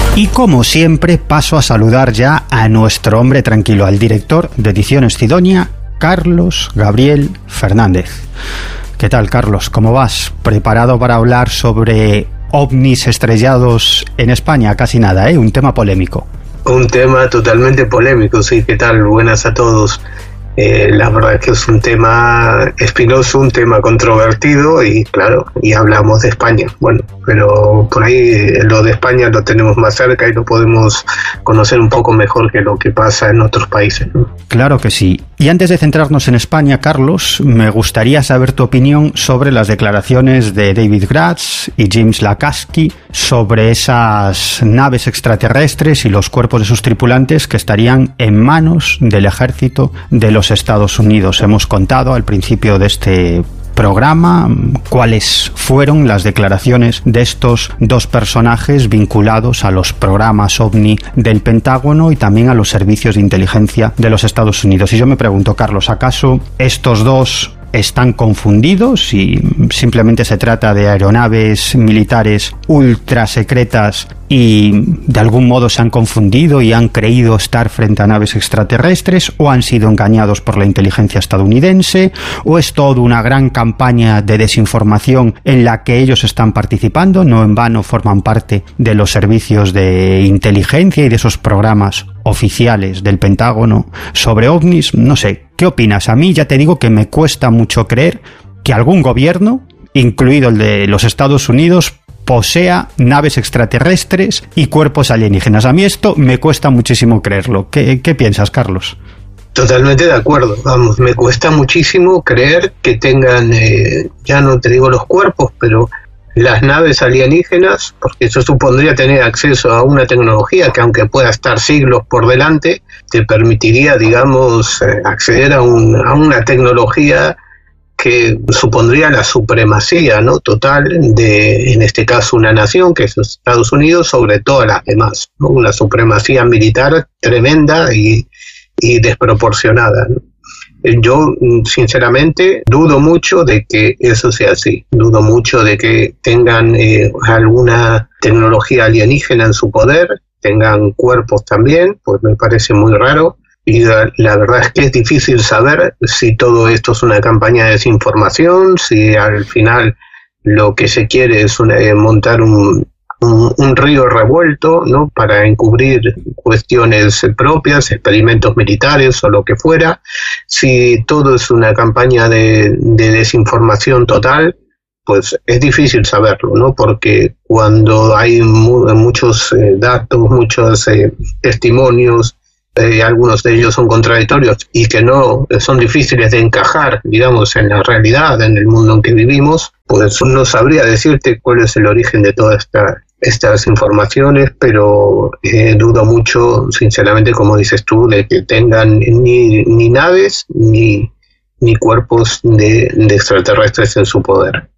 Y como siempre, paso a saludar ya a nuestro hombre tranquilo, al director de Ediciones Cidonia, Carlos Gabriel Fernández. ¿Qué tal, Carlos? ¿Cómo vas? ¿Preparado para hablar sobre ovnis estrellados en España? Casi nada, ¿eh? Un tema polémico. Un tema totalmente polémico, sí. ¿Qué tal? Buenas a todos. La verdad es que es un tema espinoso, un tema controvertido y claro, y hablamos de España. Bueno, pero por ahí lo de España lo tenemos más cerca y lo podemos conocer un poco mejor que lo que pasa en otros países, ¿no? Claro que sí. Y antes de centrarnos en España, Carlos, me gustaría saber tu opinión sobre las declaraciones de David Gratz y James Lacasky sobre esas naves extraterrestres y los cuerpos de sus tripulantes que estarían en manos del ejército de los Estados Unidos. Hemos contado al principio de este programa cuáles fueron las declaraciones de estos dos personajes vinculados a los programas OVNI del Pentágono y también a los servicios de inteligencia de los Estados Unidos. Y yo me pregunto, Carlos, ¿acaso estos dos están confundidos y simplemente se trata de aeronaves militares ultra secretas y de algún modo se han confundido y han creído estar frente a naves extraterrestres, o han sido engañados por la inteligencia estadounidense, o es toda una gran campaña de desinformación en la que ellos están participando? No en vano forman parte de los servicios de inteligencia y de esos programas oficiales del Pentágono sobre ovnis. No sé, ¿qué opinas? A mí ya te digo que me cuesta mucho creer que algún gobierno, incluido el de los Estados Unidos, posea naves extraterrestres y cuerpos alienígenas. A mí esto me cuesta muchísimo creerlo. ¿Qué piensas, Carlos? Totalmente de acuerdo. Vamos, me cuesta muchísimo creer que tengan, ya no te digo los cuerpos, pero las naves alienígenas, porque eso supondría tener acceso a una tecnología que, aunque pueda estar siglos por delante, te permitiría, digamos, acceder a una tecnología que supondría la supremacía, ¿no?, total de, en este caso, una nación que es Estados Unidos sobre todas las demás, ¿no? Una supremacía militar tremenda y desproporcionada, ¿no? Yo, sinceramente, dudo mucho de que eso sea así. Dudo mucho de que tengan alguna tecnología alienígena en su poder, tengan cuerpos también, pues me parece muy raro. Y la verdad es que es difícil saber si todo esto es una campaña de desinformación, si al final lo que se quiere es montar un río revuelto, ¿no?, para encubrir cuestiones propias, experimentos militares o lo que fuera. Si todo es una campaña de desinformación total, pues es difícil saberlo, ¿no? Porque cuando hay muchos datos, muchos testimonios, algunos de ellos son contradictorios y que no son difíciles de encajar, digamos, en la realidad, en el mundo en que vivimos, pues no sabría decirte cuál es el origen de todas estas informaciones, pero dudo mucho, sinceramente, como dices tú, de que tengan ni naves ni cuerpos de extraterrestres en su poder.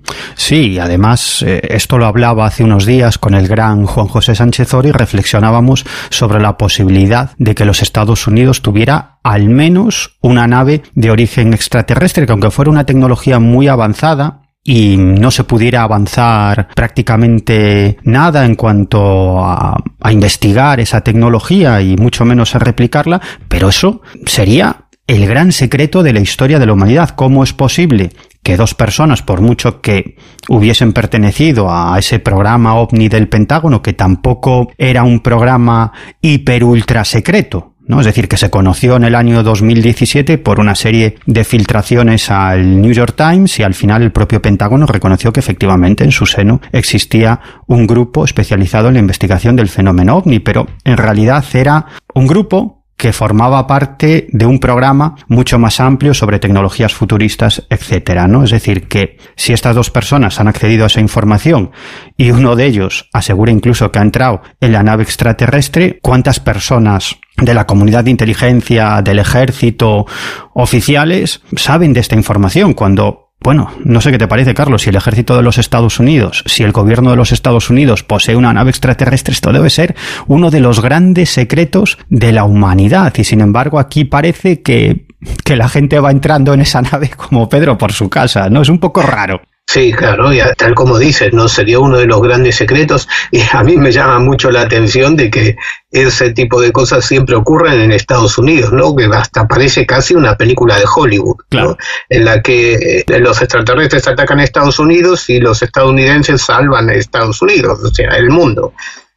Sí, además esto lo hablaba hace unos días con el gran Juan José Sánchez Oro y reflexionábamos sobre la posibilidad de que los Estados Unidos tuviera al menos una nave de origen extraterrestre, que aunque fuera una tecnología muy avanzada y no se pudiera avanzar prácticamente nada en cuanto a investigar esa tecnología y mucho menos a replicarla, pero eso sería el gran secreto de la historia de la humanidad. ¿Cómo es posible que dos personas, por mucho que hubiesen pertenecido a ese programa OVNI del Pentágono, que tampoco era un programa hiper ultra secreto, ¿no? Es decir, que se conoció en el año 2017 por una serie de filtraciones al New York Times, y al final el propio Pentágono reconoció que efectivamente en su seno existía un grupo especializado en la investigación del fenómeno OVNI, pero en realidad era un grupo que formaba parte de un programa mucho más amplio sobre tecnologías futuristas, etcétera, ¿no? Es decir, que si estas dos personas han accedido a esa información y uno de ellos asegura incluso que ha entrado en la nave extraterrestre, ¿cuántas personas de la comunidad de inteligencia, del ejército, oficiales, saben de esta información? Cuando, bueno, no sé qué te parece, Carlos, si el ejército de los Estados Unidos, si el gobierno de los Estados Unidos posee una nave extraterrestre, esto debe ser uno de los grandes secretos de la humanidad. Y sin embargo, aquí parece que la gente va entrando en esa nave como Pedro por su casa, ¿no? Es un poco raro. Sí, claro, y tal como dices, ¿no? Sería uno de los grandes secretos, y a mí me llama mucho la atención de que ese tipo de cosas siempre ocurren en Estados Unidos, ¿no? Que hasta parece casi una película de Hollywood, claro, ¿no? En la que los extraterrestres atacan a Estados Unidos y los estadounidenses salvan a Estados Unidos, o sea, el mundo.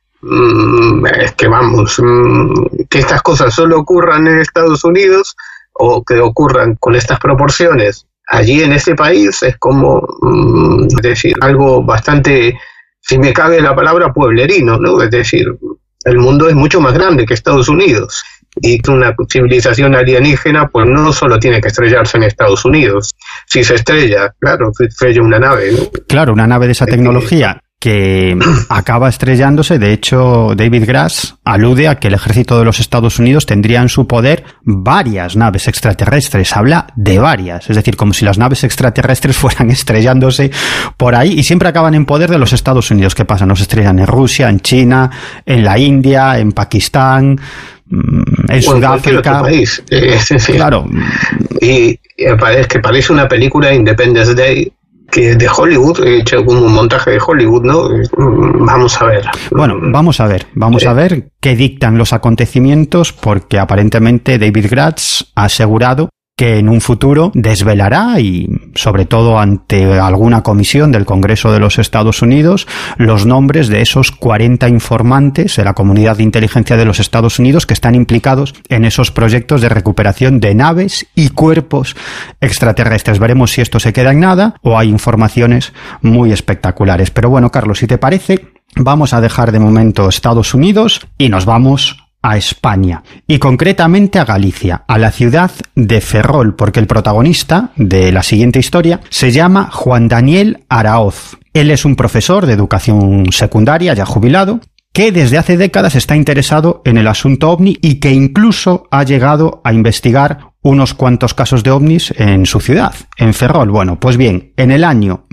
Es que vamos, que estas cosas solo ocurran en Estados Unidos o que ocurran con estas proporciones allí en ese país es como decir algo bastante, si me cabe la palabra, pueblerino, ¿no? Es decir, el mundo es mucho más grande que Estados Unidos y una civilización alienígena pues no solo tiene que estrellarse en Estados Unidos. Si se estrella, claro, se estrella una nave, ¿no? Claro, una nave de esa tecnología que acaba estrellándose. De hecho, David Grass alude a que el ejército de los Estados Unidos tendría en su poder varias naves extraterrestres. Habla de varias, es decir, como si las naves extraterrestres fueran estrellándose por ahí y siempre acaban en poder de los Estados Unidos. ¿Qué pasa? No se estrellan en Rusia, en China, en la India, en Pakistán, en Sudáfrica. País. Claro. Y es que parece una película Independence Day que de Hollywood, hecho como un montaje de Hollywood, ¿no? Vamos a ver. Bueno, vamos a ver qué dictan los acontecimientos, porque aparentemente David Grass ha asegurado que en un futuro desvelará, y sobre todo ante alguna comisión del Congreso de los Estados Unidos, los nombres de esos 40 informantes de la comunidad de inteligencia de los Estados Unidos que están implicados en esos proyectos de recuperación de naves y cuerpos extraterrestres. Veremos si esto se queda en nada o hay informaciones muy espectaculares. Pero bueno, Carlos, si te parece, vamos a dejar de momento Estados Unidos y nos vamos a España, y concretamente a Galicia, a la ciudad de Ferrol, porque el protagonista de la siguiente historia se llama Juan Daniel Araoz. Él es un profesor de educación secundaria, ya jubilado, que desde hace décadas está interesado en el asunto ovni y que incluso ha llegado a investigar unos cuantos casos de ovnis en su ciudad, en Ferrol. Bueno, pues bien, en el año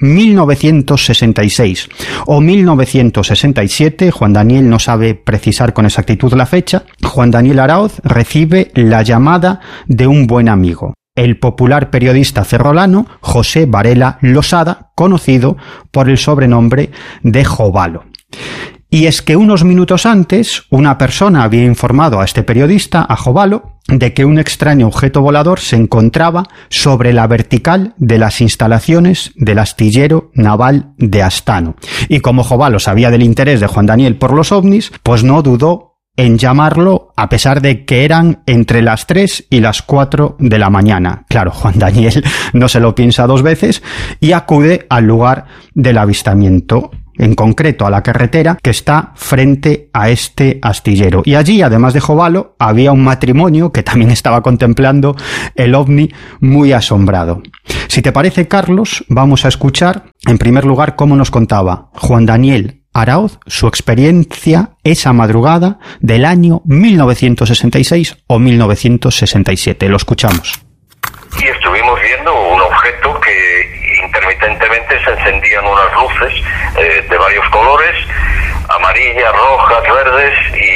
1966 o 1967, Juan Daniel no sabe precisar con exactitud la fecha, Juan Daniel Araoz recibe la llamada de un buen amigo, el popular periodista ferrolano José Varela Losada, conocido por el sobrenombre de Jovalo. Y es que unos minutos antes, una persona había informado a este periodista, a Jovalo, de que un extraño objeto volador se encontraba sobre la vertical de las instalaciones del astillero naval de Astano. Y como Jovalo sabía del interés de Juan Daniel por los ovnis, pues no dudó en llamarlo, a pesar de que eran entre las 3 y las 4 de la mañana. Claro, Juan Daniel no se lo piensa dos veces y acude al lugar del avistamiento, en concreto a la carretera que está frente a este astillero. Y allí, además de Jovalo, había un matrimonio que también estaba contemplando el ovni muy asombrado. Si te parece, Carlos, vamos a escuchar en primer lugar cómo nos contaba Juan Daniel Araoz su experiencia esa madrugada del año 1966 o 1967. Lo escuchamos. Y estuvimos viendo un objeto que intermitentemente se encendían unas luces de varios colores, amarillas, rojas, verdes,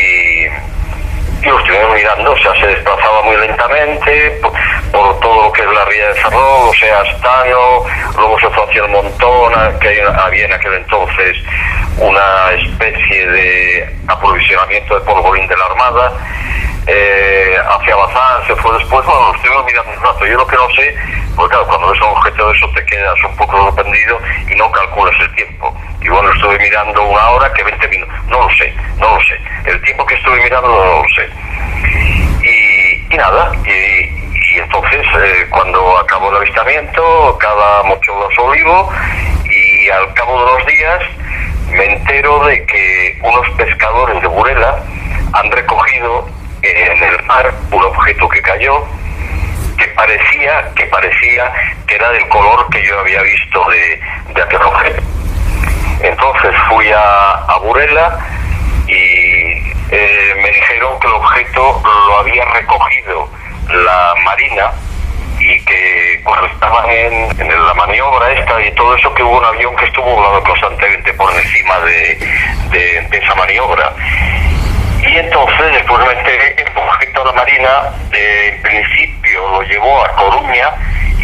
y lo estuvimos mirando. O sea, se desplazaba muy lentamente por todo lo que es la ría de Ferrol, o sea, Astano, luego se fue hacia el Montón, que había en aquel entonces una especie de aprovisionamiento de polvorín de la Armada, hacia Bazán, se fue después. Bueno, lo estuvimos mirando un rato. Yo lo que no sé, porque claro, cuando ves un objeto de eso te quedas un poco sorprendido y no calculas el tiempo. Y bueno, estuve mirando una hora, que 20 minutos, no lo sé. El tiempo que estuve mirando no lo sé. Y nada, y entonces cuando acabó el avistamiento, cada mochuelo olivo, y al cabo de los días me entero de que unos pescadores de Burela han recogido en el mar un objeto que cayó, que parecía que era del color que yo había visto de aquel objeto. Entonces fui a Burela y me dijeron que el objeto lo había recogido la Marina, y que cuando estaban en la maniobra esta y todo eso, que hubo un avión que estuvo volando constantemente por encima de esa maniobra. Y entonces después me enteré que el objeto de la Marina en principio lo llevó a Coruña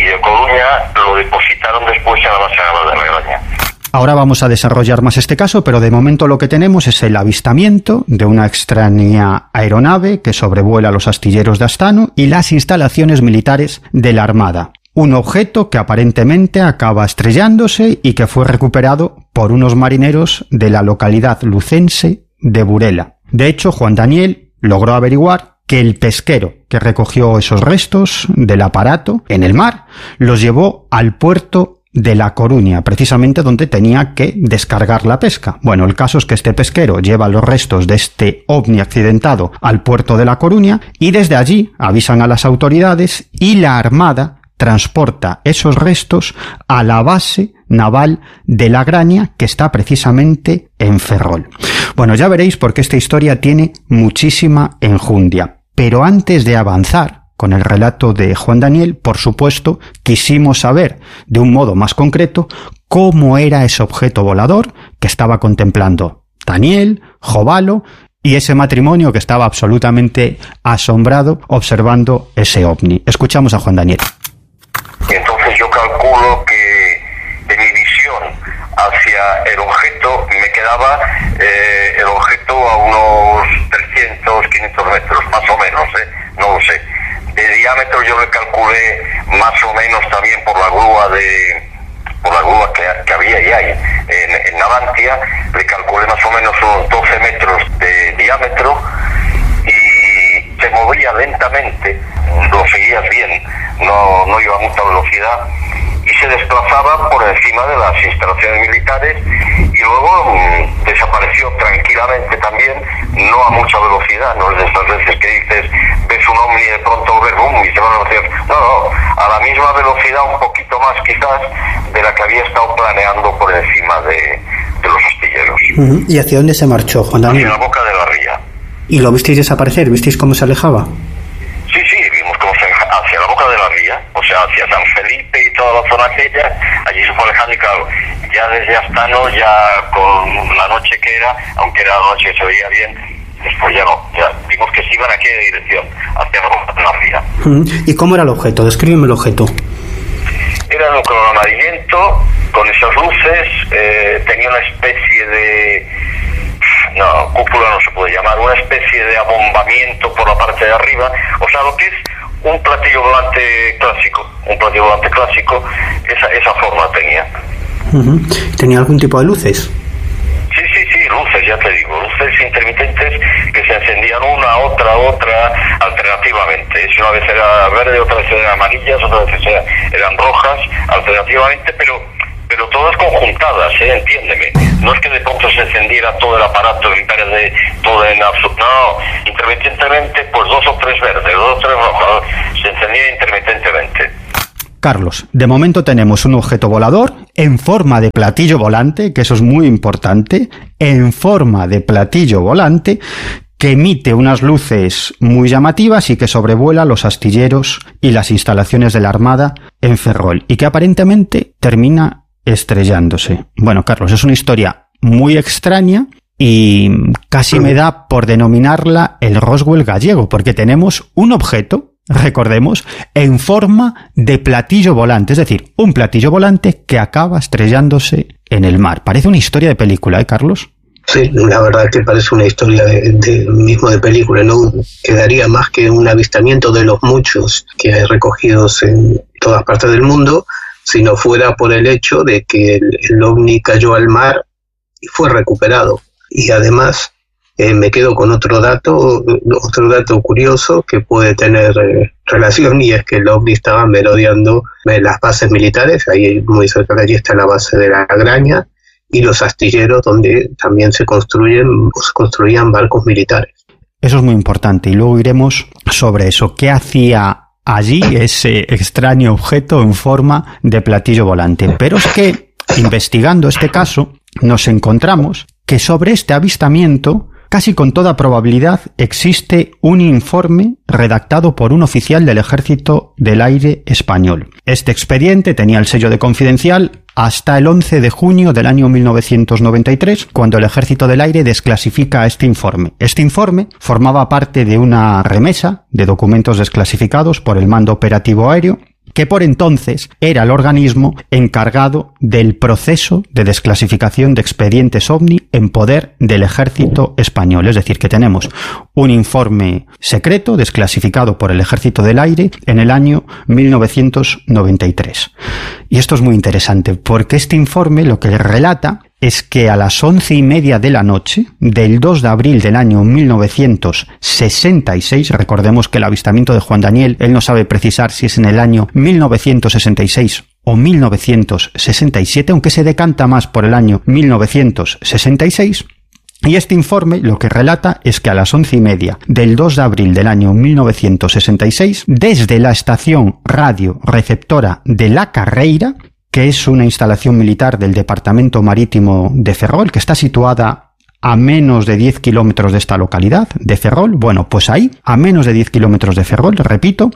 y de Coruña lo depositaron después en la base naval de La Graña. Ahora vamos a desarrollar más este caso, pero de momento lo que tenemos es el avistamiento de una extraña aeronave que sobrevuela los astilleros de Astano y las instalaciones militares de la Armada. Un objeto que aparentemente acaba estrellándose y que fue recuperado por unos marineros de la localidad lucense de Burela. De hecho, Juan Daniel logró averiguar que el pesquero que recogió esos restos del aparato en el mar los llevó al puerto de La Coruña, precisamente donde tenía que descargar la pesca. Bueno, el caso es que este pesquero lleva los restos de este ovni accidentado al puerto de La Coruña y desde allí avisan a las autoridades y la Armada transporta esos restos a la base naval de La Graña, que está precisamente en Ferrol. Bueno, ya veréis porque esta historia tiene muchísima enjundia. Pero antes de avanzar con el relato de Juan Daniel, por supuesto, quisimos saber de un modo más concreto cómo era ese objeto volador que estaba contemplando Daniel, Jovalo y ese matrimonio que estaba absolutamente asombrado observando ese ovni. Escuchamos a Juan Daniel. Entonces yo calculo que de mi visión hacia el objeto me quedaba el objeto a unos 300, 500 metros, más o menos, no lo sé. De diámetro yo le calculé más o menos también por la grúa que había y hay en Navantia, le calculé más o menos unos 12 metros de diámetro y se movía lentamente, lo seguías bien, no iba a mucha velocidad y se desplazaba por encima de las instalaciones militares y luego desapareció tranquilamente también, no a mucha velocidad, no es de estas veces que dices ves un ovni y de pronto ves boom y se va a velocidad, no, a la misma velocidad, un poquito más quizás de la que había estado planeando por encima de los astilleros. ¿Y hacia dónde se marchó, Juan Daniel? Hacia la boca de la ría. ¿Y lo visteis desaparecer? ¿Visteis cómo se alejaba? Sí, vimos cómo hacia la boca de la ría, o sea, hacia San Felipe y toda la zona aquella, allí se fue alejando y claro, ya desde Astano, ya con la noche que era, aunque era la noche que se veía bien, después ya no, ya vimos que se iban aquí de dirección, hacia la boca de la ría. ¿Y cómo era el objeto? Descríbeme el objeto. Era un color amarillento, con esas luces, tenía una especie de... No, cúpula no se puede llamar, una especie de abombamiento por la parte de arriba, o sea, lo que es un platillo volante clásico, esa forma tenía. ¿Tenía algún tipo de luces? Sí, luces, ya te digo, luces intermitentes que se encendían una, otra, alternativamente. Si una vez era verde, otra vez eran amarillas, otra vez eran rojas, alternativamente, pero todas conjuntadas, entiéndeme. No es que de pronto se encendiera todo el aparato en verde, todo en absoluto, no, intermitentemente, pues 2 o 3 verdes, 2 o 3 rojos, se encendía intermitentemente. Carlos, de momento tenemos un objeto volador en forma de platillo volante, que eso es muy importante, en forma de platillo volante, que emite unas luces muy llamativas y que sobrevuela los astilleros y las instalaciones de la Armada en Ferrol, y que aparentemente termina estrellándose. Bueno, Carlos, es una historia muy extraña y casi me da por denominarla el Roswell gallego, porque tenemos un objeto, recordemos, en forma de platillo volante, es decir, un platillo volante que acaba estrellándose en el mar. Parece una historia de película, Carlos? Sí, la verdad que parece una historia mismo de película, no quedaría más que un avistamiento de los muchos que hay recogidos en todas partes del mundo, si no fuera por el hecho de que el ovni cayó al mar y fue recuperado. Y además me quedo con otro dato curioso que puede tener relación, y es que el ovni estaba merodeando las bases militares, ahí muy cerca de allí está la base de La Graña, y los astilleros donde también se construían barcos militares. Eso es muy importante y luego iremos sobre eso. ¿Qué hacía allí ese extraño objeto en forma de platillo volante? Pero es que, investigando este caso, nos encontramos que sobre este avistamiento, casi con toda probabilidad, existe un informe redactado por un oficial del Ejército del Aire español. Este expediente tenía el sello de confidencial hasta el 11 de junio del año 1993, cuando el Ejército del Aire desclasifica este informe. Este informe formaba parte de una remesa de documentos desclasificados por el Mando Operativo Aéreo que por entonces era el organismo encargado del proceso de desclasificación de expedientes OVNI en poder del ejército español. Es decir, que tenemos un informe secreto desclasificado por el Ejército del Aire en el año 1993. Y esto es muy interesante porque este informe lo que relata es que a las 11:30 de la noche del 2 de abril del año 1966, recordemos que el avistamiento de Juan Daniel, él no sabe precisar si es en el año 1966 o 1967, aunque se decanta más por el año 1966, y este informe lo que relata es que a las 11:30 del 2 de abril del año 1966, desde la estación radio receptora de La Carreira, que es una instalación militar del Departamento Marítimo de Ferrol, que está situada a menos de 10 kilómetros de esta localidad, de Ferrol. Bueno, pues ahí, a menos de 10 kilómetros de Ferrol, repito,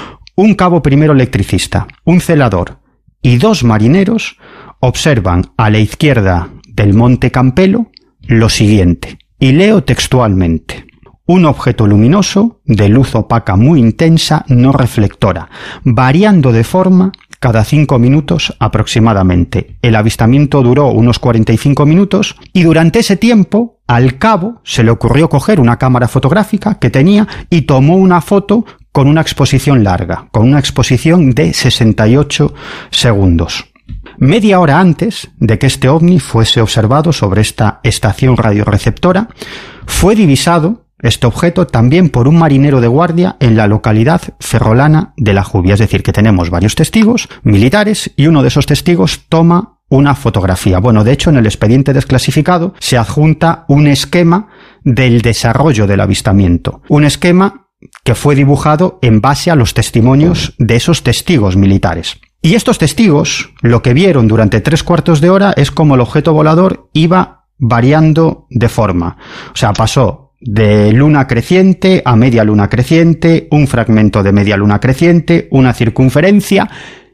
un cabo primero electricista, un celador y 2 marineros observan a la izquierda del Monte Campelo lo siguiente, y leo textualmente: un objeto luminoso de luz opaca muy intensa, no reflectora, variando de forma cada 5 minutos aproximadamente. El avistamiento duró unos 45 minutos y durante ese tiempo al cabo se le ocurrió coger una cámara fotográfica que tenía y tomó una foto con una exposición larga, con una exposición de 68 segundos. Media hora antes de que este ovni fuese observado sobre esta estación radioreceptora, fue divisado este objeto también por un marinero de guardia en la localidad ferrolana de La Jubia. Es decir, que tenemos varios testigos militares y uno de esos testigos toma una fotografía. Bueno, de hecho, en el expediente desclasificado se adjunta un esquema del desarrollo del avistamiento. Un esquema que fue dibujado en base a los testimonios de esos testigos militares. Y estos testigos lo que vieron durante 3/4 de hora es como el objeto volador iba variando de forma. O sea, pasó de luna creciente a media luna creciente, un fragmento de media luna creciente, una circunferencia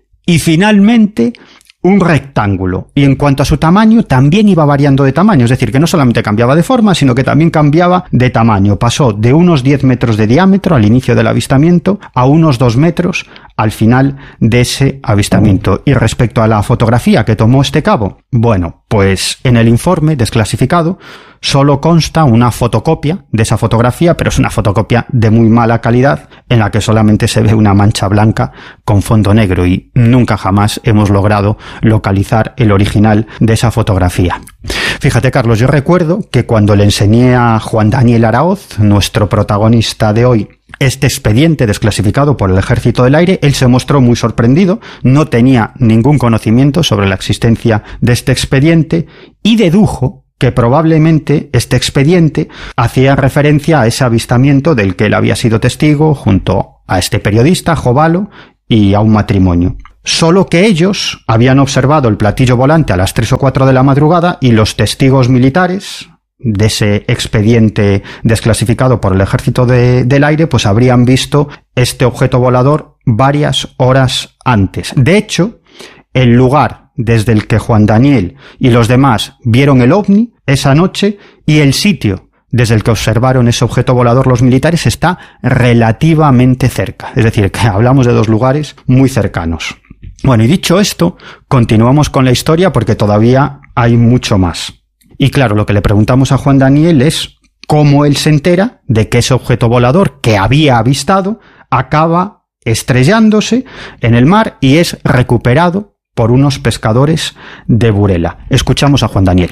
y finalmente un rectángulo. Y en cuanto a su tamaño, también iba variando de tamaño. Es decir, que no solamente cambiaba de forma, sino que también cambiaba de tamaño. Pasó de unos 10 metros de diámetro al inicio del avistamiento a unos 2 metros al final de ese avistamiento. Y respecto a la fotografía que tomó este cabo, bueno, pues en el informe desclasificado solo consta una fotocopia de esa fotografía, pero es una fotocopia de muy mala calidad en la que solamente se ve una mancha blanca con fondo negro y nunca jamás hemos logrado localizar el original de esa fotografía. Fíjate, Carlos, yo recuerdo que cuando le enseñé a Juan Daniel Araoz, nuestro protagonista de hoy, este expediente desclasificado por el Ejército del Aire, él se mostró muy sorprendido, no tenía ningún conocimiento sobre la existencia de este expediente y dedujo que probablemente este expediente hacía referencia a ese avistamiento del que él había sido testigo junto a este periodista, Jovalo, y a un matrimonio. Solo que ellos habían observado el platillo volante a las 3 o 4 de la madrugada y los testigos militares de ese expediente desclasificado por el Ejército del Aire pues habrían visto este objeto volador varias horas antes. De hecho, el lugar desde el que Juan Daniel y los demás vieron el ovni esa noche y el sitio desde el que observaron ese objeto volador los militares está relativamente cerca. Es decir, que hablamos de 2 lugares muy cercanos. Bueno, y dicho esto, continuamos con la historia porque todavía hay mucho más. Y claro, lo que le preguntamos a Juan Daniel es cómo él se entera de que ese objeto volador que había avistado acaba estrellándose en el mar y es recuperado por unos pescadores de Burela. Escuchamos a Juan Daniel.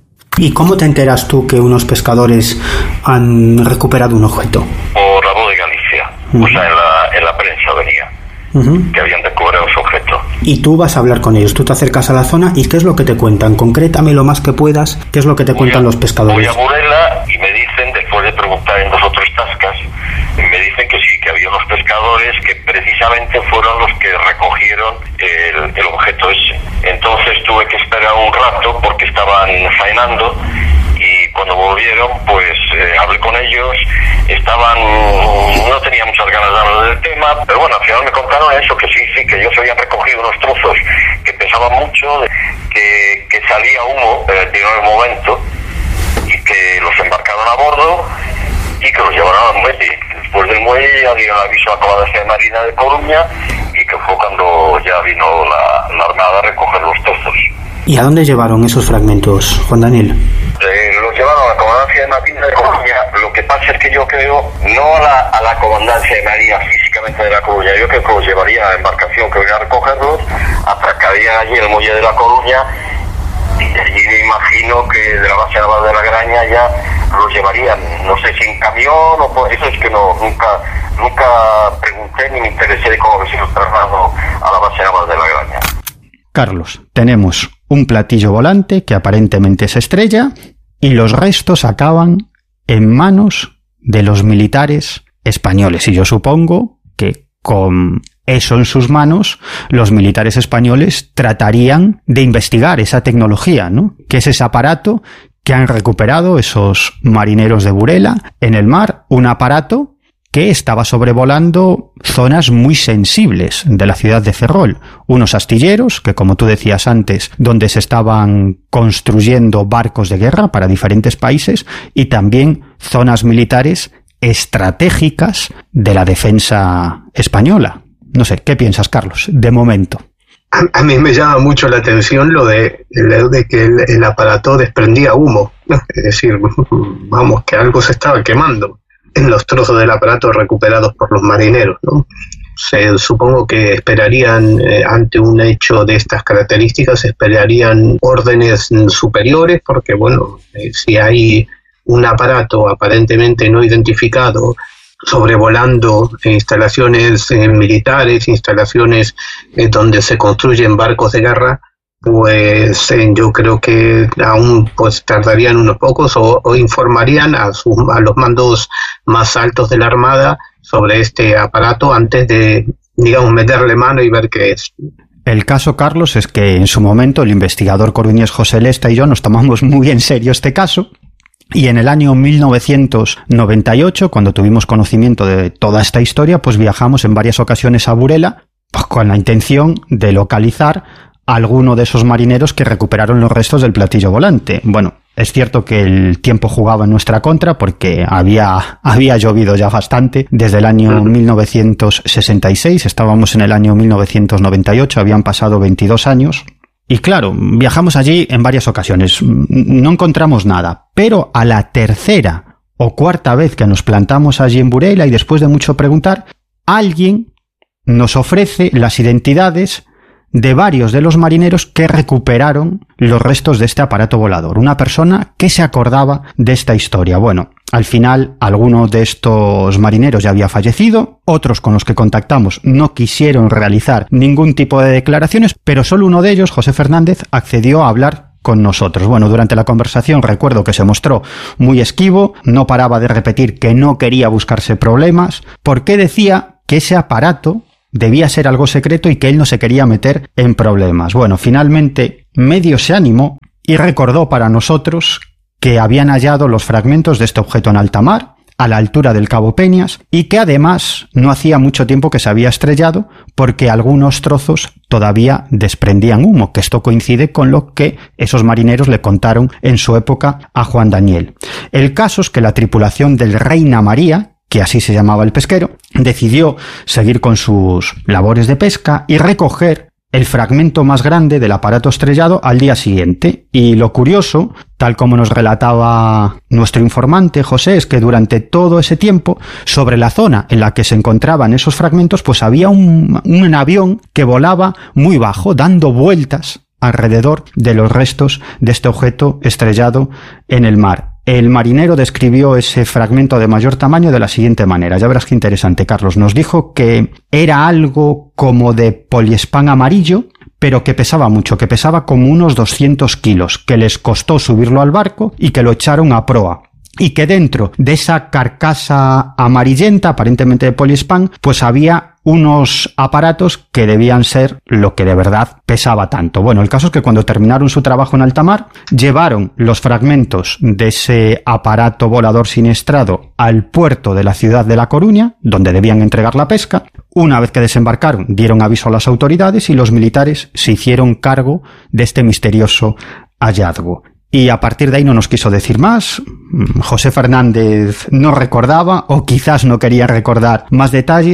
¿Y cómo te enteras tú que unos pescadores han recuperado un objeto? Por La Voz de Galicia. O sea, en la prensa venía. Que habían recuperado ese objeto. Y tú vas a hablar con ellos, tú te acercas a la zona y ¿qué es lo que te cuentan? Concrétame lo más que puedas, ¿qué es lo que te cuentan los pescadores? Voy a Burela y me dicen, después de preguntar en 2 o 3 tascas, me dicen que sí, que había unos pescadores que precisamente fueron los que recogieron el objeto ese. Entonces tuve que esperar un rato porque estaban faenando y cuando volvieron pues hablé con ellos, no tenía muchas ganas de hablar del tema, pero bueno, al final me contaron eso, que sí, que ellos habían recogido unos trozos que pesaban mucho, que salía humo en el primer momento y que los embarcaron a bordo y que los llevaron al muelle. Después del muelle ya dieron aviso a la Comandante de Marina de Coruña y que fue cuando ya vino la Armada a recoger los trozos. ¿Y a dónde llevaron esos fragmentos, Juan Daniel? Los llevaron a la Comandancia de María de Coruña. Lo que pasa es que yo creo, no a la Comandancia de María físicamente de La Coruña, yo creo que los llevaría a la embarcación que venía a recogerlos, atracarían allí en el muelle de La Coruña, y allí me imagino que de la base naval de La Graña ya los llevarían, no sé si en camión o por eso es que nunca pregunté ni me interesé de cómo se los trasladó a la base naval de La Graña. Carlos, tenemos un platillo volante que aparentemente se estrella y los restos acaban en manos de los militares españoles. Y yo supongo que con eso en sus manos, los militares españoles tratarían de investigar esa tecnología, ¿no? Que es ese aparato que han recuperado esos marineros de Burela en el mar, un aparato que estaba sobrevolando zonas muy sensibles de la ciudad de Ferrol. Unos astilleros, que como tú decías antes, donde se estaban construyendo barcos de guerra para diferentes países, y también zonas militares estratégicas de la defensa española. No sé, ¿qué piensas, Carlos, de momento? A mí me llama mucho la atención lo de que el aparato desprendía humo, ¿no? Es decir, vamos, que algo se estaba quemando en los trozos del aparato recuperados por los marineros, ¿no? Supongo que esperarían, ante un hecho de estas características, esperarían órdenes superiores, porque bueno, si hay un aparato aparentemente no identificado sobrevolando instalaciones militares, instalaciones donde se construyen barcos de guerra, pues yo creo que aún pues tardarían unos pocos o informarían a los mandos más altos de la Armada sobre este aparato antes de, digamos, meterle mano y ver qué es. El caso, Carlos, es que en su momento el investigador coruñés José Lesta y yo nos tomamos muy en serio este caso. Y en el año 1998, cuando tuvimos conocimiento de toda esta historia, pues viajamos en varias ocasiones a Burela, pues con la intención de localizar a alguno de esos marineros que recuperaron los restos del platillo volante. Bueno, es cierto que el tiempo jugaba en nuestra contra porque había llovido ya bastante desde el año 1966, estábamos en el año 1998, habían pasado 22 años. Y claro, viajamos allí en varias ocasiones, no encontramos nada, pero a la tercera o cuarta vez que nos plantamos allí en Burela y después de mucho preguntar, alguien nos ofrece las identidades de varios de los marineros que recuperaron los restos de este aparato volador. Una persona que se acordaba de esta historia. Bueno, al final, alguno de estos marineros ya había fallecido, otros con los que contactamos no quisieron realizar ningún tipo de declaraciones, pero solo uno de ellos, José Fernández, accedió a hablar con nosotros. Bueno, durante la conversación recuerdo que se mostró muy esquivo, no paraba de repetir que no quería buscarse problemas, porque decía que ese aparato debía ser algo secreto y que él no se quería meter en problemas. Bueno, finalmente medio se animó y recordó para nosotros que habían hallado los fragmentos de este objeto en alta mar, a la altura del Cabo Peñas, y que además no hacía mucho tiempo que se había estrellado porque algunos trozos todavía desprendían humo, que esto coincide con lo que esos marineros le contaron en su época a Juan Daniel. El caso es que la tripulación del Reina María, que así se llamaba el pesquero, decidió seguir con sus labores de pesca y recoger el fragmento más grande del aparato estrellado al día siguiente. Y lo curioso, tal como nos relataba nuestro informante José, es que durante todo ese tiempo, sobre la zona en la que se encontraban esos fragmentos, pues había un avión que volaba muy bajo, dando vueltas alrededor de los restos de este objeto estrellado en el mar. El marinero describió ese fragmento de mayor tamaño de la siguiente manera. Ya verás qué interesante, Carlos. Nos dijo que era algo como de poliespán amarillo, pero que pesaba mucho, que pesaba como unos 200 kilos, que les costó subirlo al barco y que lo echaron a proa. Y que dentro de esa carcasa amarillenta, aparentemente de poliespán, pues había unos aparatos que debían ser lo que de verdad pesaba tanto. Bueno, el caso es que cuando terminaron su trabajo en alta mar, llevaron los fragmentos de ese aparato volador siniestrado al puerto de la ciudad de La Coruña, donde debían entregar la pesca. Una vez que desembarcaron, dieron aviso a las autoridades y los militares se hicieron cargo de este misterioso hallazgo. Y a partir de ahí no nos quiso decir más. José Fernández no recordaba, o quizás no quería recordar más detalles,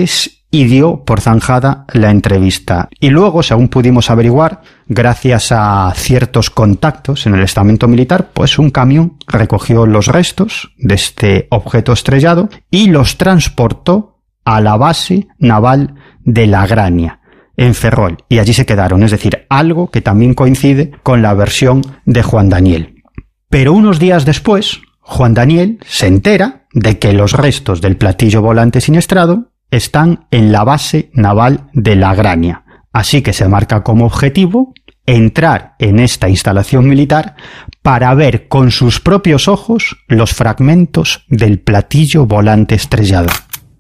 y dio por zanjada la entrevista. Y luego, según pudimos averiguar, gracias a ciertos contactos en el estamento militar, pues un camión recogió los restos de este objeto estrellado y los transportó a la base naval de La Graña, en Ferrol, y allí se quedaron, es decir, algo que también coincide con la versión de Juan Daniel. Pero unos días después, Juan Daniel se entera de que los restos del platillo volante siniestrado están en la base naval de La Graña, así que se marca como objetivo entrar en esta instalación militar para ver con sus propios ojos los fragmentos del platillo volante estrellado.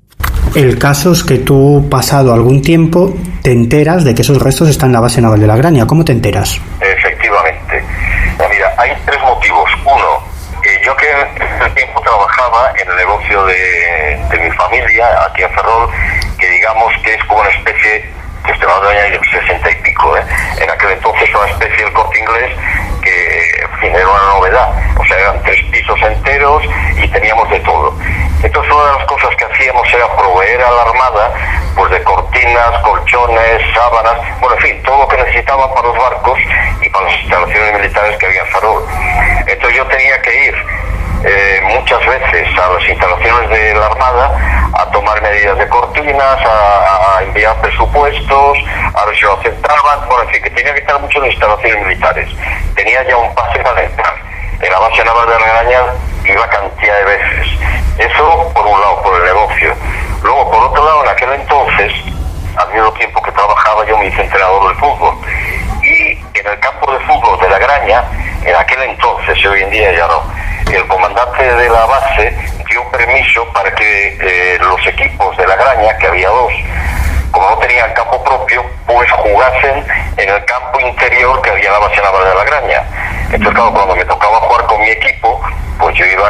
El caso es que tú, pasado algún tiempo, te enteras de que esos restos están en la base naval de La Graña. ¿Cómo te enteras? Efectivamente. Mira, hay tres motivos. Uno, yo que en ese tiempo trabajaba en el negocio de mi familia, aquí en Ferrol, que digamos que es como una especie, que estoy hablando de años 60 y pico, en aquel entonces una especie del Corte Inglés que, en fin, era una novedad. O sea, eran 3 pisos enteros y teníamos de todo. Entonces, una de las cosas que hacíamos era proveer a la Armada pues de cortinas, colchones, sábanas, bueno, en fin, todo lo que necesitaban para los barcos y para las instalaciones militares que había en Ferrol. Entonces yo tenía que ir muchas veces a las instalaciones de la Armada a tomar medidas de cortinas, a enviar presupuestos, a ver si lo aceptaban, bueno, en fin, que tenía que estar mucho en instalaciones militares. Tenía ya un pase para entrar. En la base naval de La Graña iba cantidad de veces. Eso por un lado, por el negocio. Luego, por otro lado, en aquel entonces, al mismo tiempo que trabajaba, yo me hice entrenador de fútbol. Y en el campo de fútbol de La Graña, en aquel entonces, y hoy en día ya no, el comandante de la base dio permiso para que los equipos de La Graña, que había 2, como no tenían campo propio, pues jugasen en el campo interior que había en la base naval de La Graña. Entonces, claro, cuando me tocaba jugar con mi equipo, pues yo iba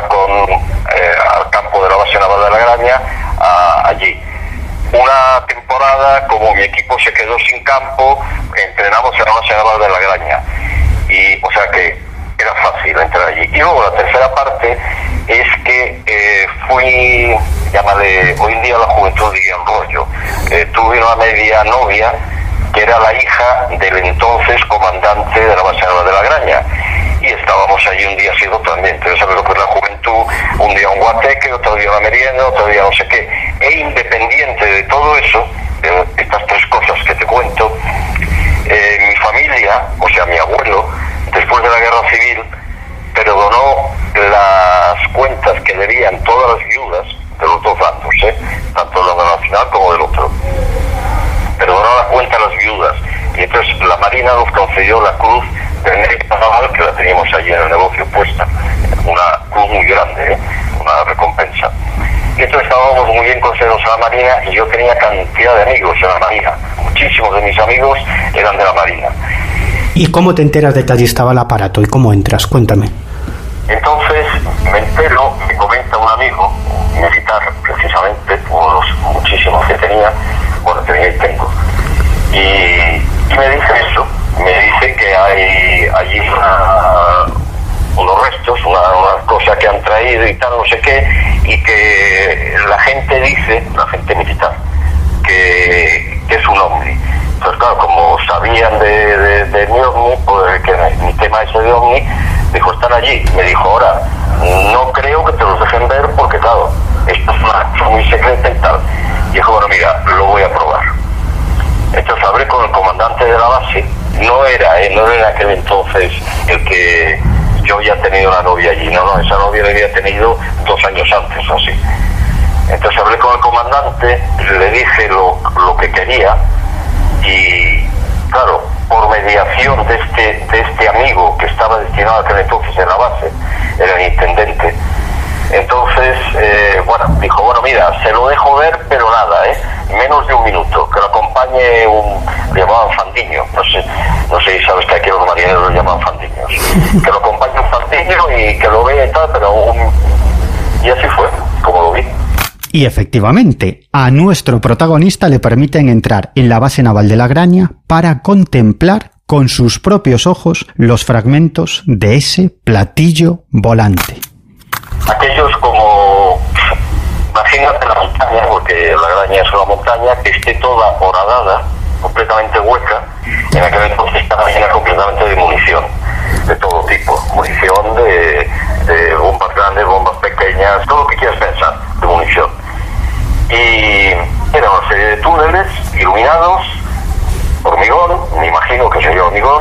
al campo de la base naval de La Graña, allí. Una temporada, como mi equipo se quedó sin campo, entrenamos en la base naval de La Graña. Y, o sea que era fácil entrar allí. Y luego la tercera parte es que fui, llámale, hoy en día la juventud diría un rollo, tuve una media novia que era la hija del entonces comandante de la base naval de La Graña. Y estábamos allí un día así también. Entonces, ¿sabes lo que es la juventud? Un día un guateque, otro día una merienda, otro día no sé qué. E independiente de todo eso, de estas 3 cosas que te cuento, mi familia, o sea, mi abuelo, después de la guerra civil, perdonó las cuentas que debían todas las viudas de los 2 bandos, tanto del lado nacional como del otro. Perdonó la cuenta a las viudas. Y entonces la Marina nos concedió la cruz del Mérito Naval, que la teníamos allí en el negocio puesta. Una cruz muy grande, una recompensa. Y entonces estábamos muy bien considerados a la Marina y yo tenía cantidad de amigos en la Marina. Muchísimos de mis amigos eran de la Marina. ¿Y cómo te enteras de que allí estaba el aparato y cómo entras? Cuéntame. Entonces me entero, me comenta un amigo militar, precisamente, por los muchísimos que tenía, bueno, tenía y tengo. Y me dice eso, me dice que hay allí unos restos, una cosa que han traído y tal, no sé qué, y que la gente dice, la gente militar, que es un ovni. Entonces, claro, como sabían de mi ovni, pues que mi tema ese de ovni, dijo, están allí. Me dijo, ahora, no creo que te los dejen ver porque, claro, esto es una cosa muy secreta y tal. Y dijo, bueno, mira, lo voy a probar. Entonces hablé con el comandante de la base. No era en aquel entonces el que yo ya tenía una novia allí. No, esa novia la había tenido 2 años antes o así. Entonces hablé con el comandante, le dije lo que quería y, claro, por mediación de este amigo que estaba destinado a aquel entonces en la base, era el intendente. Entonces, bueno, dijo, bueno, mira, se lo dejo ver, pero nada, menos de 1 minuto, que lo acompañe le llamaban Fandiño, no sé si sabes que aquí los marineros lo llaman Fandiños, que lo acompañe un Fandiño y que lo vea y tal, pero y así fue, como lo vi. Y efectivamente, a nuestro protagonista le permiten entrar en la base naval de La Graña para contemplar con sus propios ojos los fragmentos de ese platillo volante. Aquellos como una imagínate la montaña, porque la Graña es una montaña que esté toda horadada, completamente hueca. En aquel entonces estaba llena completamente de munición, de todo tipo, munición de bombas grandes, bombas pequeñas, todo lo que quieras pensar de munición. Y era una serie de túneles iluminados, hormigón, me imagino que sería hormigón,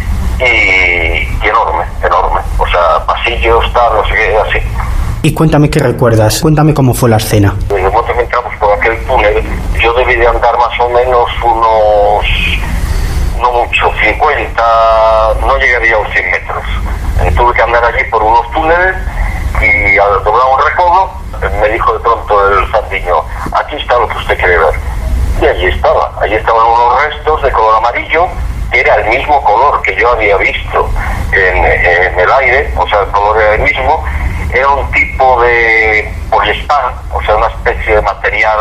y enorme, o sea, pasillos, tal, no sé qué, así. Y cuéntame qué recuerdas, cuéntame cómo fue la escena. Desde el momento que entramos por aquel túnel, yo debí de andar más o menos unos, no mucho, 50, no llegaría a los 100 metros. Tuve que andar allí por unos túneles y al doblar un recodo, me dijo de pronto el fandiño, aquí está lo que usted quiere ver. Y allí estaban unos restos de color amarillo, que era el mismo color que yo había visto en el aire, o sea, el color era el mismo. Era un tipo de poliespan, o sea, una especie de material,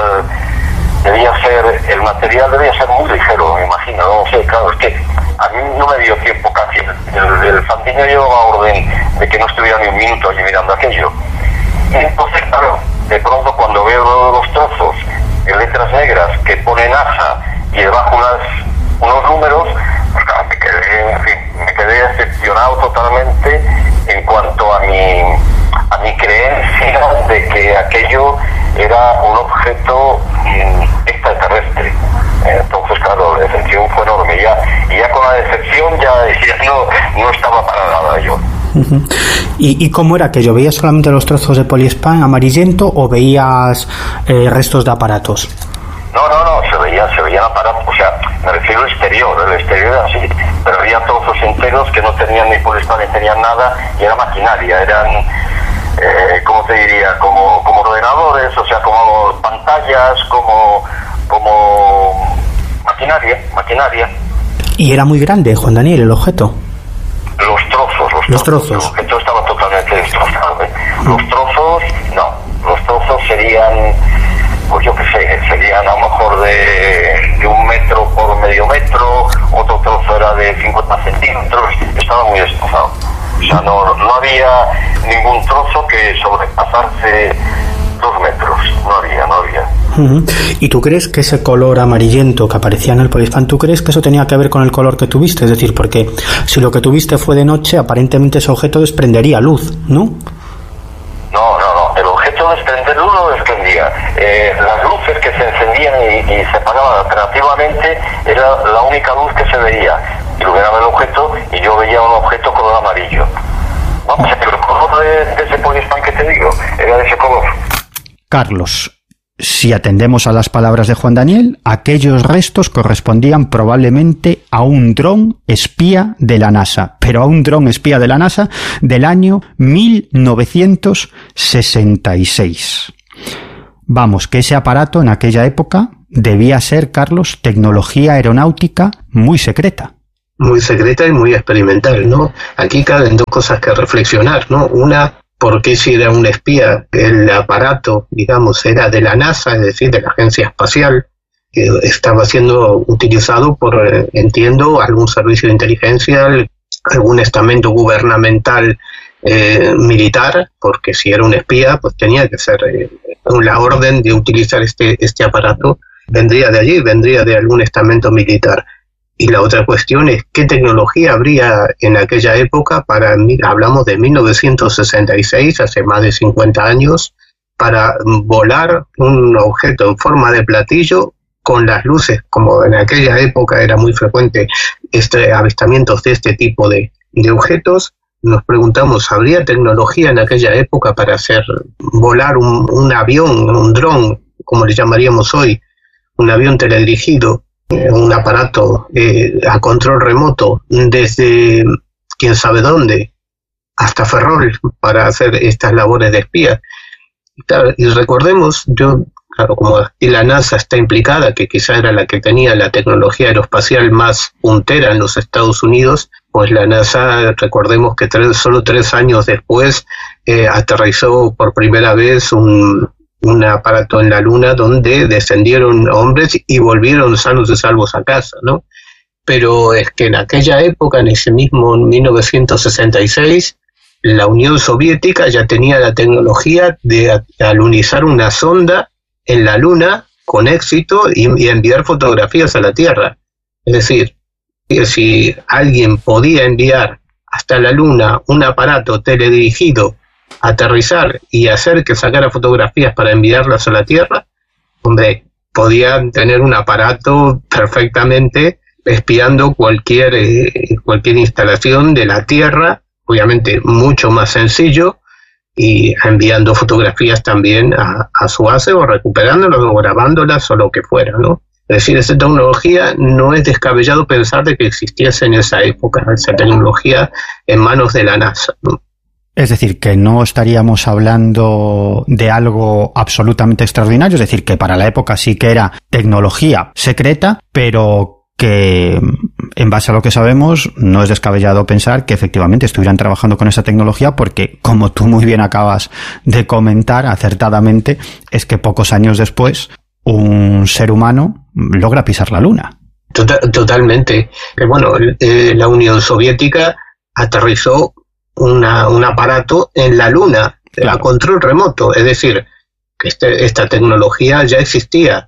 el material debía ser muy ligero, me imagino, no sé, claro, es que a mí no me dio tiempo casi, el fandiño llevaba orden de que no estuviera ni un minuto allí mirando aquello. Y entonces, claro, de pronto cuando veo los trozos en letras negras que pone NASA y debajo unos números, pues claro, me quedé decepcionado totalmente en cuanto a mi creencia de que aquello era un objeto extraterrestre. Entonces, claro, la decepción fue enorme. Y ya con la decepción ya no estaba para nada yo. Uh-huh. ¿Y cómo era aquello? ¿Veías solamente los trozos de poliespan amarillento o veías restos de aparatos? No, se veían aparatos, o sea, me refiero al exterior, el exterior era así, pero había trozos enteros que no tenían ni poliespan ni tenían nada, y era maquinaria, eran, ¿cómo te diría? Como ordenadores, o sea, como pantallas, como maquinaria. ¿Y era muy grande, Juan Daniel, el objeto? Los trozos. El objeto estaba totalmente destrozado. Los trozos serían, pues yo qué sé, serían a lo mejor de 1 metro por medio metro, otro trozo era de 50 centímetros, estaba muy destrozado. O sea, no había ningún trozo que sobrepasarse 2 metros, no había. Uh-huh. ¿Y tú crees que ese color amarillento que aparecía en el poliespan, tú crees que eso tenía que ver con el color que tuviste? Es decir, porque si lo que tuviste fue de noche, aparentemente ese objeto desprendería luz, ¿no? No, el objeto desprender luz no desprendía. Las luces que se encendían y se apagaban alternativamente era la única luz que se veía. Iluminaba el objeto y yo veía un objeto color amarillo. Vamos, pero el color de ese poliespan que te digo era de ese color. Carlos, si atendemos a las palabras de Juan Daniel, aquellos restos correspondían probablemente a un dron espía de la NASA, pero a un dron espía de la NASA del año 1966. Vamos, que ese aparato en aquella época debía ser, Carlos, tecnología aeronáutica muy secreta. Muy secreta y muy experimental, ¿no? Aquí caben dos cosas que reflexionar, ¿no? Una, ¿por qué si era un espía? El aparato, digamos, era de la NASA, es decir, de la Agencia Espacial, que estaba siendo utilizado por, entiendo, algún servicio de inteligencia, algún estamento gubernamental militar, porque si era un espía, pues tenía que ser la orden de utilizar este aparato, vendría de allí, vendría de algún estamento militar. Y la otra cuestión es qué tecnología habría en aquella época hablamos de 1966, hace más de 50 años, para volar un objeto en forma de platillo con las luces, como en aquella época era muy frecuente avistamientos de este tipo de objetos. Nos preguntamos, ¿habría tecnología en aquella época para hacer volar un avión, un dron, como le llamaríamos hoy, un avión teledirigido? Un aparato a control remoto desde quién sabe dónde hasta Ferrol para hacer estas labores de espía. Y recordemos, claro, como aquí la NASA está implicada, que quizá era la que tenía la tecnología aeroespacial más puntera en los Estados Unidos, pues la NASA, recordemos que solo 3 años después aterrizó por primera vez un aparato en la Luna donde descendieron hombres y volvieron sanos y salvos a casa, ¿no? Pero es que en aquella época, en ese mismo 1966, la Unión Soviética ya tenía la tecnología de alunizar una sonda en la Luna con éxito y enviar fotografías a la Tierra. Es decir, si alguien podía enviar hasta la Luna un aparato teledirigido, aterrizar y hacer que sacara fotografías para enviarlas a la Tierra, hombre, podían tener un aparato perfectamente espiando cualquier instalación de la Tierra, obviamente mucho más sencillo, y enviando fotografías también a su base, o recuperándolas o grabándolas o lo que fuera, ¿no? Es decir, esa tecnología no es descabellado pensar de que existiese en esa época, esa tecnología en manos de la NASA, ¿no? Es decir, que no estaríamos hablando de algo absolutamente extraordinario, es decir, que para la época sí que era tecnología secreta, pero que en base a lo que sabemos no es descabellado pensar que efectivamente estuvieran trabajando con esa tecnología, porque como tú muy bien acabas de comentar acertadamente, es que pocos años después un ser humano logra pisar la Luna. Totalmente. Bueno, la Unión Soviética aterrizó un aparato en la Luna, claro, a control remoto, es decir, que esta tecnología ya existía,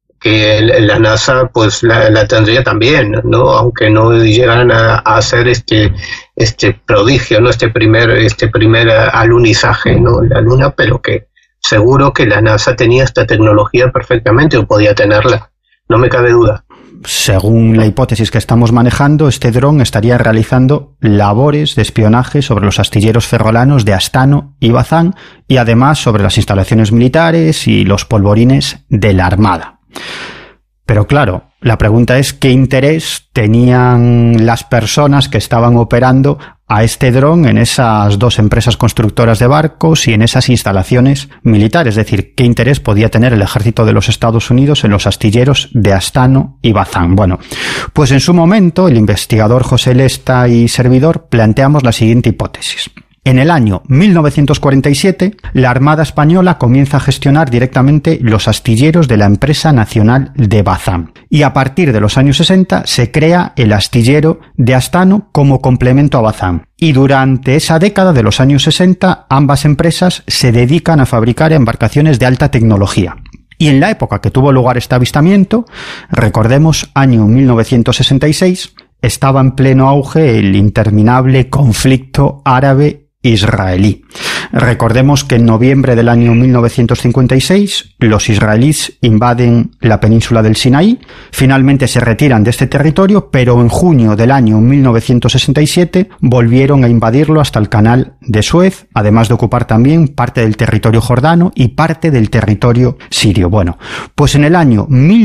que la NASA pues la tendría también, ¿no? Aunque no llegaran a hacer este prodigio, ¿no? Este primer alunizaje, ¿no?, en la Luna, pero que seguro que la NASA tenía esta tecnología perfectamente, o podía tenerla, no me cabe duda. Según la hipótesis que estamos manejando, este dron estaría realizando labores de espionaje sobre los astilleros ferrolanos de Astano y Bazán, y además sobre las instalaciones militares y los polvorines de la Armada. Pero claro, la pregunta es ¿qué interés tenían las personas que estaban operando a este dron en esas dos empresas constructoras de barcos y en esas instalaciones militares? Es decir, ¿qué interés podía tener el ejército de los Estados Unidos en los astilleros de Astano y Bazán? Bueno, pues en su momento el investigador José Lesta y servidor planteamos la siguiente hipótesis. En el año 1947, la Armada Española comienza a gestionar directamente los astilleros de la Empresa Nacional de Bazán. Y a partir de los años 60 se crea el astillero de Astano como complemento a Bazán. Y durante esa década de los años 60, ambas empresas se dedican a fabricar embarcaciones de alta tecnología. Y en la época que tuvo lugar este avistamiento, recordemos, año 1966, estaba en pleno auge el interminable conflicto árabe-israelí. Recordemos que en noviembre del año 1956 los israelíes invaden la península del Sinaí, finalmente se retiran de este territorio, pero en junio del año 1967 volvieron a invadirlo hasta el canal de Suez, además de ocupar también parte del territorio jordano y parte del territorio sirio. Bueno, pues en el año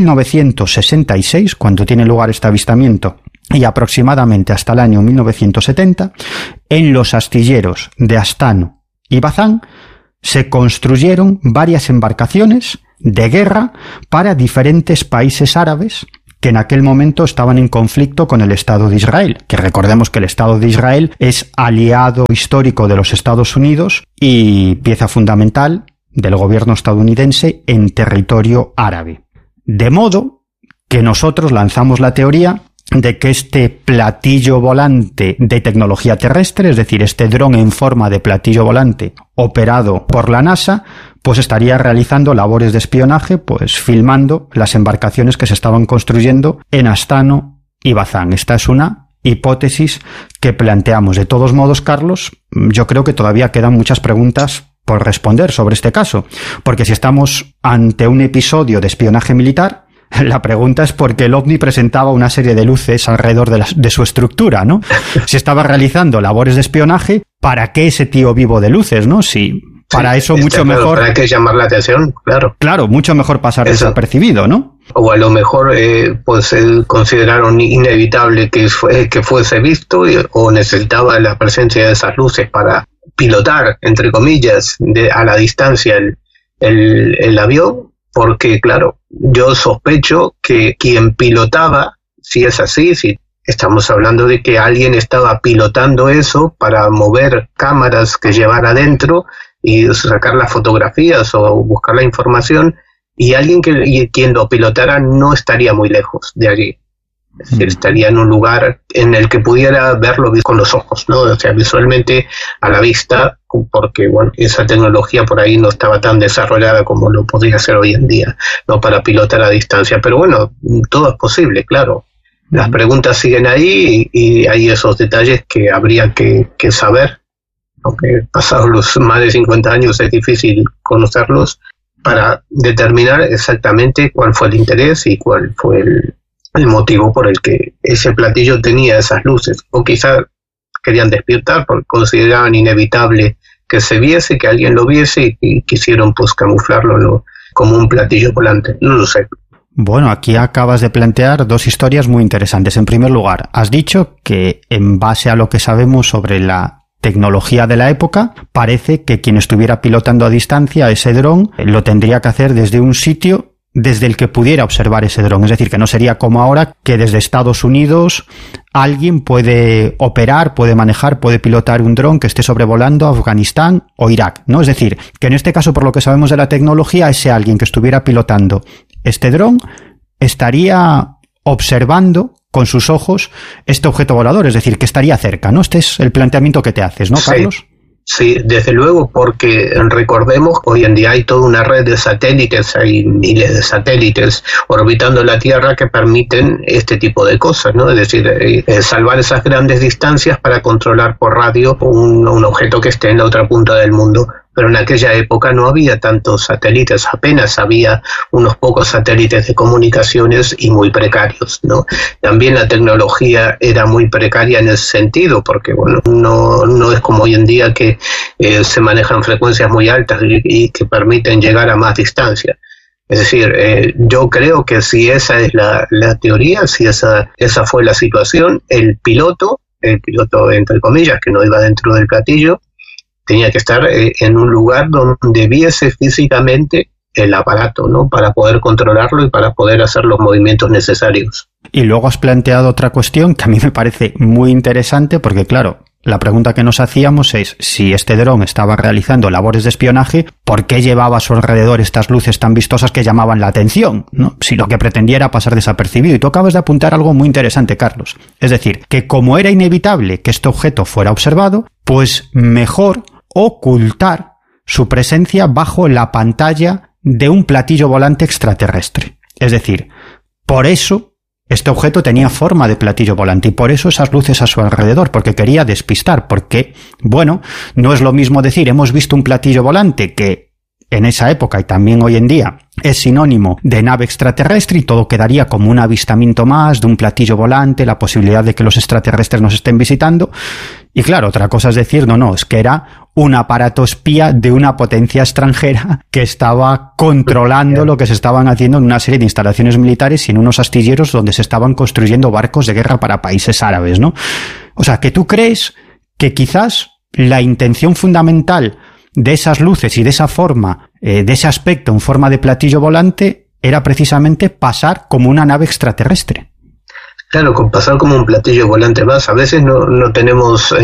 1966, cuando tiene lugar este avistamiento, y aproximadamente hasta el año 1970, en los astilleros de Astano y Bazán se construyeron varias embarcaciones de guerra para diferentes países árabes que en aquel momento estaban en conflicto con el Estado de Israel, que recordemos que el Estado de Israel es aliado histórico de los Estados Unidos y pieza fundamental del gobierno estadounidense en territorio árabe. De modo que nosotros lanzamos la teoría de que este platillo volante de tecnología terrestre, es decir, este dron en forma de platillo volante operado por la NASA, pues estaría realizando labores de espionaje, pues filmando las embarcaciones que se estaban construyendo en Astano y Bazán. Esta es una hipótesis que planteamos. De todos modos, Carlos, yo creo que todavía quedan muchas preguntas por responder sobre este caso, porque si estamos ante un episodio de espionaje militar, la pregunta es por qué el OVNI presentaba una serie de luces alrededor de su estructura, ¿no? Si estaba realizando labores de espionaje, ¿para qué ese tío vivo de luces, no? Si para eso mucho mejor... ¿Para qué llamar la atención? Claro. Claro, mucho mejor pasar desapercibido, ¿no? O a lo mejor pues consideraron inevitable que fuese visto o necesitaba la presencia de esas luces para pilotar, entre comillas, a la distancia el avión. Porque, claro, yo sospecho que quien pilotaba, si es así, si estamos hablando de que alguien estaba pilotando eso para mover cámaras que llevara adentro y sacar las fotografías o buscar la información, y alguien quien lo pilotara no estaría muy lejos de allí. Es decir, estaría en un lugar en el que pudiera verlo con los ojos, ¿no? O sea, visualmente a la vista, porque, bueno, esa tecnología por ahí no estaba tan desarrollada como lo podría ser hoy en día, ¿no? Para pilotar a distancia. Pero bueno, todo es posible, claro. Las preguntas siguen ahí y hay esos detalles que habría que saber, aunque pasados los más de 50 años es difícil conocerlos, para determinar exactamente cuál fue el interés y cuál fue el motivo por el que ese platillo tenía esas luces. O quizá querían despertar porque consideraban inevitable que se viese, que alguien lo viese y quisieron pues camuflarlo, ¿no? Como un platillo volante. No lo sé. Bueno, aquí acabas de plantear dos historias muy interesantes. En primer lugar, has dicho que en base a lo que sabemos sobre la tecnología de la época, parece que quien estuviera pilotando a distancia ese dron lo tendría que hacer desde un sitio desde el que pudiera observar ese dron. Es decir, que no sería como ahora que desde Estados Unidos alguien puede operar, puede manejar, puede pilotar un dron que esté sobrevolando Afganistán o Irak, ¿no? Es decir, que en este caso, por lo que sabemos de la tecnología, ese alguien que estuviera pilotando este dron estaría observando con sus ojos este objeto volador, es decir, que estaría cerca, ¿no? Este es el planteamiento que te haces, ¿no, Carlos? Sí, desde luego, porque recordemos que hoy en día hay toda una red de satélites, hay miles de satélites orbitando la Tierra que permiten este tipo de cosas, ¿no? Es decir, salvar esas grandes distancias para controlar por radio un objeto que esté en la otra punta del mundo. Pero en aquella época no había tantos satélites, apenas había unos pocos satélites de comunicaciones y muy precarios, ¿no? También la tecnología era muy precaria en ese sentido, porque bueno, no es como hoy en día que se manejan frecuencias muy altas y que permiten llegar a más distancia. Es decir, yo creo que si esa es la teoría, si esa fue la situación, el piloto entre comillas, que no iba dentro del platillo, tenía que estar en un lugar donde viese físicamente el aparato, ¿no? Para poder controlarlo y para poder hacer los movimientos necesarios. Y luego has planteado otra cuestión que a mí me parece muy interesante porque, claro, la pregunta que nos hacíamos es si este dron estaba realizando labores de espionaje, ¿por qué llevaba a su alrededor estas luces tan vistosas que llamaban la atención, ¿no? Si lo que pretendía era pasar desapercibido. Y tú acabas de apuntar algo muy interesante, Carlos. Es decir, que como era inevitable que este objeto fuera observado, pues mejor ocultar su presencia bajo la pantalla de un platillo volante extraterrestre. Es decir, por eso este objeto tenía forma de platillo volante y por eso esas luces a su alrededor, porque quería despistar, porque, bueno, no es lo mismo decir hemos visto un platillo volante que en esa época y también hoy en día es sinónimo de nave extraterrestre y todo quedaría como un avistamiento más de un platillo volante, la posibilidad de que los extraterrestres nos estén visitando. Y claro, otra cosa es decir, no, es que era un aparato espía de una potencia extranjera que estaba controlando lo que se estaban haciendo en una serie de instalaciones militares y en unos astilleros donde se estaban construyendo barcos de guerra para países árabes, ¿no? O sea, que tú crees que quizás la intención fundamental de esas luces y de esa forma, de ese aspecto en forma de platillo volante, era precisamente pasar como una nave extraterrestre. Claro, con pasar como un platillo volante más. A veces no tenemos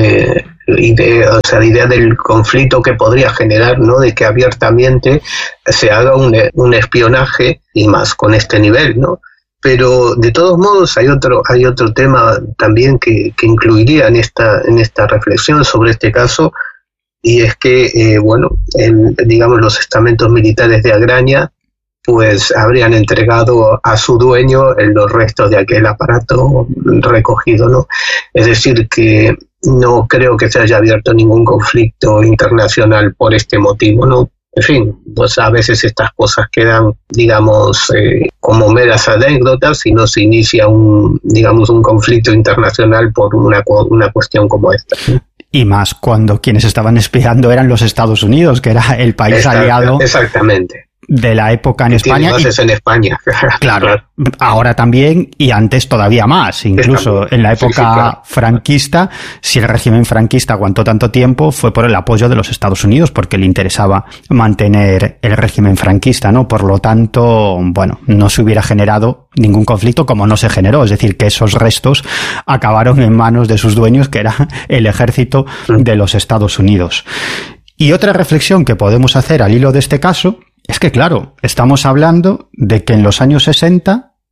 idea del conflicto que podría generar, ¿no? De que abiertamente se haga un espionaje y más con este nivel, ¿no? Pero de todos modos hay otro tema también que incluiría en esta reflexión sobre este caso, y es que, digamos, los estamentos militares de Agraña pues habrían entregado a su dueño los restos de aquel aparato recogido, ¿no? Es decir, que no creo que se haya abierto ningún conflicto internacional por este motivo, ¿no? En fin, pues a veces estas cosas quedan, digamos, como meras anécdotas y no se inicia un conflicto internacional por una cuestión como esta, ¿no? Y más cuando quienes estaban espiando eran los Estados Unidos, que era el país aliado. Exactamente. De la época en España. En España. Claro, ahora también y antes todavía más. Incluso en la época franquista, si el régimen franquista aguantó tanto tiempo, fue por el apoyo de los Estados Unidos, porque le interesaba mantener el régimen franquista, ¿no? Por lo tanto, bueno, no se hubiera generado ningún conflicto como no se generó. Es decir, que esos restos acabaron en manos de sus dueños, que era el ejército de los Estados Unidos. Y otra reflexión que podemos hacer al hilo de este caso es que, claro, estamos hablando de que en los años 60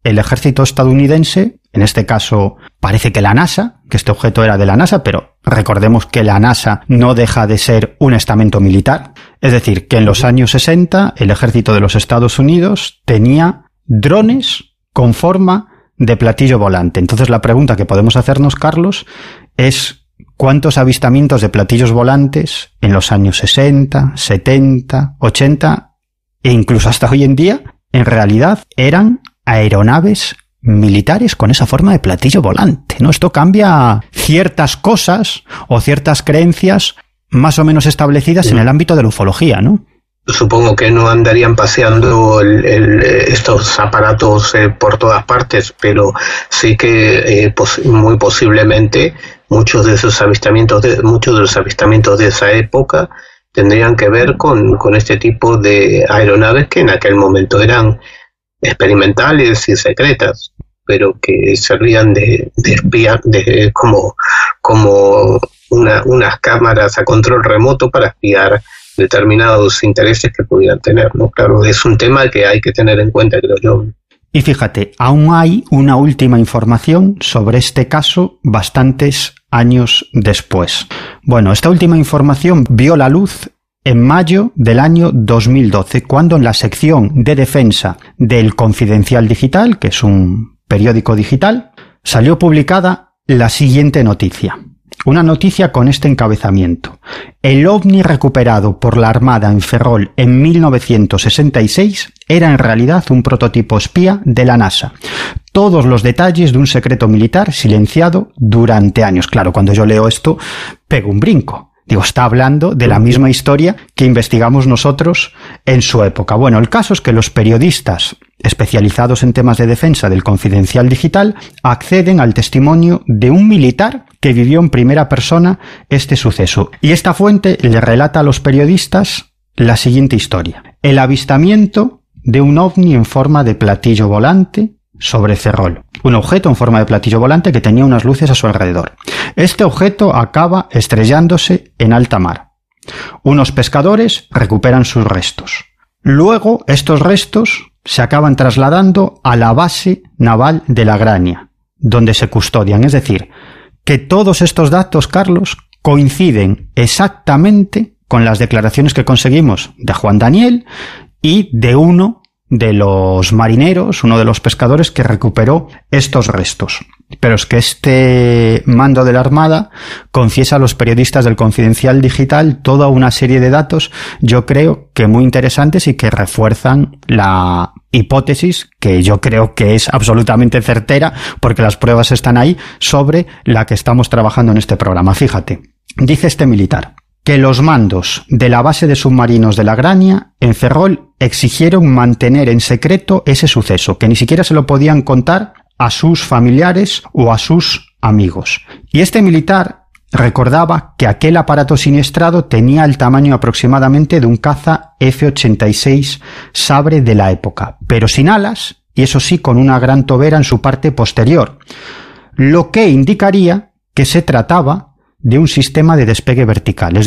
el ejército estadounidense, en este caso parece que la NASA, que este objeto era de la NASA, pero recordemos que la NASA no deja de ser un estamento militar. Es decir, que en los años 60 el ejército de los Estados Unidos tenía drones con forma de platillo volante. Entonces la pregunta que podemos hacernos, Carlos, es ¿cuántos avistamientos de platillos volantes en los años 60, 70, 80 e incluso hasta hoy en día en realidad eran aeronaves militares con esa forma de platillo volante, ¿no? Esto cambia ciertas cosas o ciertas creencias más o menos establecidas en el ámbito de la ufología, ¿no? Supongo que no andarían paseando estos aparatos por todas partes, pero sí que muy posiblemente muchos de los avistamientos de esa época tendrían que ver con este tipo de aeronaves que en aquel momento eran experimentales y secretas, pero que servían de espía, como unas cámaras a control remoto para espiar determinados intereses que pudieran tener, ¿no? Claro, es un tema que hay que tener en cuenta, creo yo. Y fíjate, aún hay una última información sobre este caso bastantes años después. Bueno, esta última información vio la luz en mayo del año 2012, cuando en la sección de defensa del Confidencial Digital, que es un periódico digital, salió publicada la siguiente noticia. Una noticia con este encabezamiento. El ovni recuperado por la Armada en Ferrol en 1966 era en realidad un prototipo espía de la NASA. Todos los detalles de un secreto militar silenciado durante años. Claro, cuando yo leo esto, pego un brinco. Digo, está hablando de la misma historia que investigamos nosotros en su época. Bueno, el caso es que los periodistas especializados en temas de defensa del Confidencial Digital acceden al testimonio de un militar que vivió en primera persona este suceso. Y esta fuente le relata a los periodistas la siguiente historia. El avistamiento de un ovni en forma de platillo volante sobre Ferrol. Un objeto en forma de platillo volante que tenía unas luces a su alrededor. Este objeto acaba estrellándose en alta mar. Unos pescadores recuperan sus restos. Luego, estos restos se acaban trasladando a la base naval de La Graña, donde se custodian. Es decir, que todos estos datos, Carlos, coinciden exactamente con las declaraciones que conseguimos de Juan Daniel y de uno de los marineros, uno de los pescadores que recuperó estos restos. Pero es que este mando de la Armada confiesa a los periodistas del Confidencial Digital toda una serie de datos, yo creo que muy interesantes y que refuerzan la hipótesis, que yo creo que es absolutamente certera, porque las pruebas están ahí, sobre la que estamos trabajando en este programa. Fíjate, dice este militar que los mandos de la base de submarinos de La Graña en Ferrol exigieron mantener en secreto ese suceso, que ni siquiera se lo podían contar a sus familiares o a sus amigos. Y este militar recordaba que aquel aparato siniestrado tenía el tamaño aproximadamente de un caza F-86 Sabre de la época, pero sin alas, y eso sí con una gran tobera en su parte posterior, lo que indicaría que se trataba de un sistema de despegue vertical.